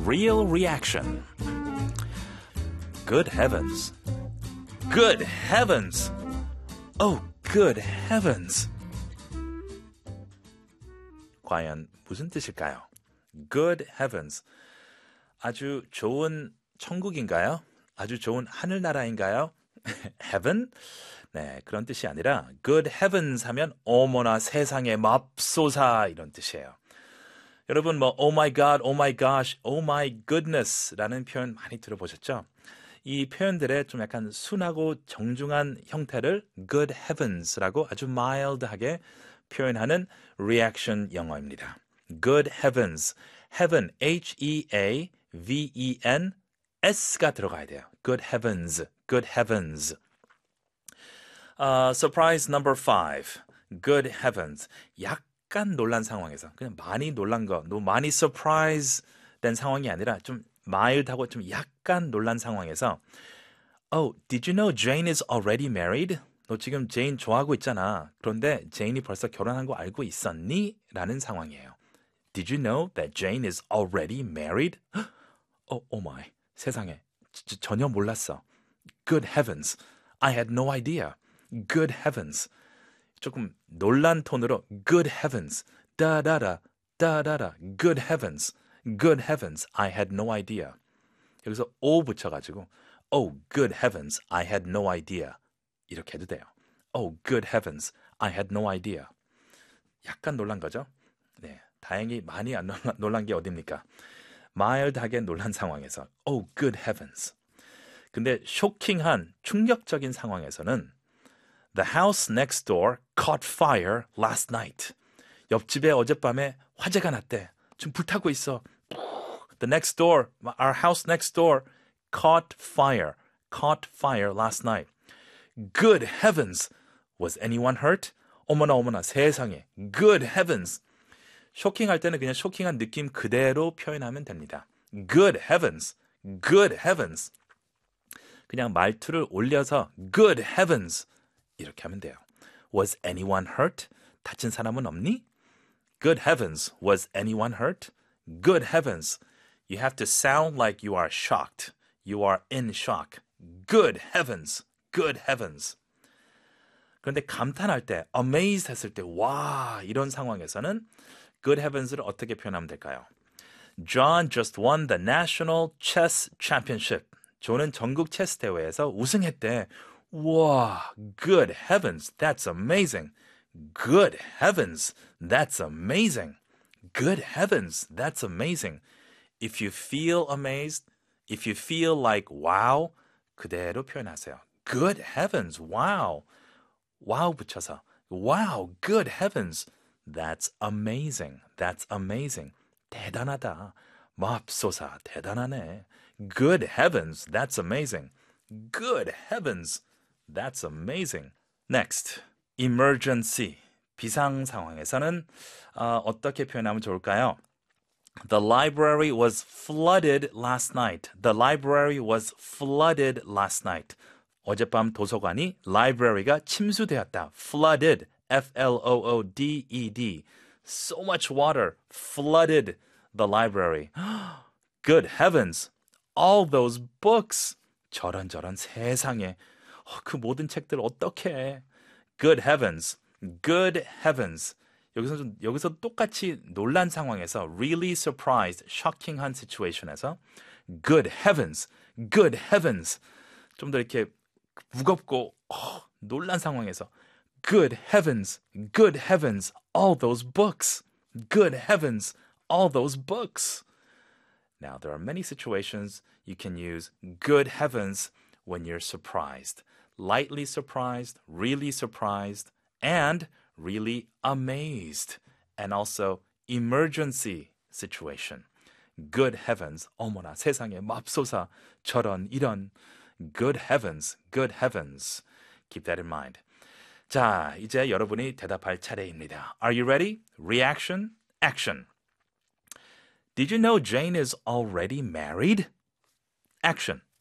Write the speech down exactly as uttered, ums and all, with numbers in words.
real reaction. Good heavens. Good heavens. Oh, good heavens. 과연 무슨 뜻일까요? Good heavens. 아주 좋은 천국인가요? 아주 좋은 하늘나라인가요? Heaven? 네, 그런 뜻이 아니라 good heavens 하면 어머나 세상에 맙소사 이런 뜻이에요. 여러분 뭐 oh my god, oh my gosh, oh my goodness 라는 표현 많이 들어보셨죠? 이 표현들의 좀 약간 순하고 정중한 형태를 good heavens라고 아주 mild하게 표현하는 reaction 영어입니다. Good heavens. Heaven, H E A V E N S가 들어가야 돼요. Good heavens. Good heavens. Uh, surprise number five. Good heavens. 약간 놀란 상황에서 그냥 많이 놀란 거, 너무 많이 surprise 된 상황이 아니라 좀 mild하고 좀 약간 놀란 상황에서 Oh, did you know Jane is already married? 너 지금 제인 좋아하고 있잖아. 그런데 제인이 벌써 결혼한 거 알고 있었니? 라는 상황이에요. Did you know that Jane is already married? Oh, oh my. 세상에. 저, 전혀 몰랐어. Good heavens. I had no idea. Good heavens. 조금 놀란 톤으로 Good heavens. 다다다. 다다다. Good heavens. Good heavens. I had no idea. 여기서 O 붙여가지고 Oh, good heavens. I had no idea. 이렇게 해도 돼요. Oh, good heavens. I had no idea. 약간 놀란 거죠? 네, 다행히 많이 안 놀란, 놀란 게 어딥니까? mild하게 놀란 상황에서 Oh, good heavens. 근데 쇼킹한 충격적인 상황에서는 The house next door caught fire last night. 옆집에 어젯밤에 화재가 났대. 지금 불타고 있어. The next door, our house next door caught fire. Caught fire last night. Good heavens! Was anyone hurt? 어머나 어머나 세상에. Good heavens! 쇼킹할 때는 그냥 쇼킹한 느낌 그대로 표현하면 됩니다. Good heavens! Good heavens! 그냥 말투를 올려서 Good heavens! 이렇게 하면 돼요. Was anyone hurt? 다친 사람은 없니? Good heavens! Was anyone hurt? Good heavens! You have to sound like you are shocked. You are in shock. Good heavens! Good heavens. 그런데 감탄할 때, amazed 했을 때, 와, 이런 상황에서는 good heavens를 어떻게 표현하면 될까요? John just won the National Chess Championship. 존은 전국 체스 대회에서 우승했대. 와, good heavens, that's amazing. Good heavens, that's amazing. Good heavens, that's amazing. If you feel amazed, if you feel like wow, 그대로 표현하세요. Good heavens, wow. wow 붙여서 wow, good heavens. That's amazing. That's amazing. 대단하다. 맙소사, 대단하네. Good heavens, that's amazing. Good heavens, that's amazing. Next, emergency. 비상 상황에서는 어, 어떻게 표현하면 좋을까요? The library was flooded last night. The library was flooded last night. 어젯밤 도서관이 library가 침수되었다. Flooded. F L O O D E D. So much water flooded the library. Good heavens. All those books. 저런저런 세상에. 어, 그 모든 책들 어떡해. Good heavens. Good heavens. 여기서 좀, 여기서 똑같이 놀란 상황에서 really surprised, shocking한 situation에서 good heavens, good heavens 좀 더 이렇게 무겁고 어, 놀란 상황에서 good heavens, good heavens, all those books, good heavens, all those books. Now there are many situations you can use good heavens when you're surprised. Lightly surprised, really surprised, and really amazed, and also emergency situation. Good heavens, 어머나 세상에 맙소사 저런 이런. Good heavens, good heavens. Keep that in mind. 자, 이제 여러분이 대답할 차례입니다. Are you ready? Reaction, action. Did you know Jane is already married? Action.